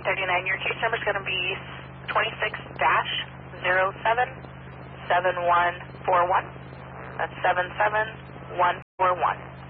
139. Your case number is going to be 26-077141. That's 77141.